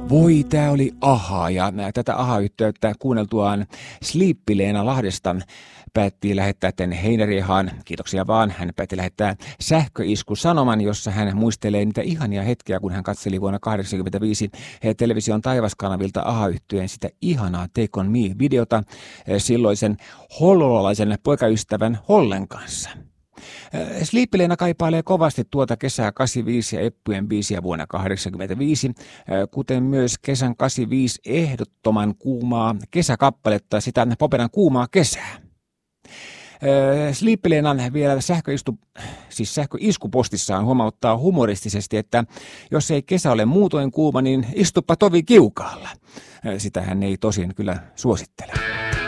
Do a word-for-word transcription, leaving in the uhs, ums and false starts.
Voi, tää oli Aha, ja tätä Aha-yhteyttä kuunneltuaan Sleepy-Leena Lahdesta päätti lähettää tänne Heinärihaan. Kiitoksia vaan. Hän päätti lähettää sähköisku-sanoman, jossa hän muistelee niitä ihania hetkiä, kun hän katseli vuonna tuhatyhdeksänsataakahdeksankymmentäviisi television taivaskanavilta Aha-yhtyeen sitä ihanaa Take On Me-videota silloisen hollolalaisen poikaystävän Hollen kanssa. Sleepy-Leena kaipailee kovasti tuota kesää kahdeksankymmentäviisi ja Eppujen biisiä vuonna kahdeksankymmentäviisi, kuten myös kesän kahdeksankymmentäviisi ehdottoman kuumaa kesäkappaletta, sitä Poperan kuumaa kesää. Sleepy-Leena vielä sähköistu, siis sähköiskupostissaan huomauttaa humoristisesti, että jos ei kesä ole muutoin kuuma, niin istuppa tovi kiukaalla. Sitä hän ei tosin kyllä suosittele.